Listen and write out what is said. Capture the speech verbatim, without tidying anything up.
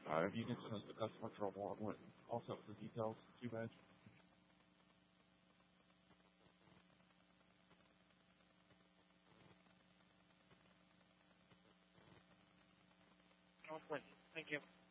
Uh, if you can send us the customer trouble and also the details, too bad. Thank you.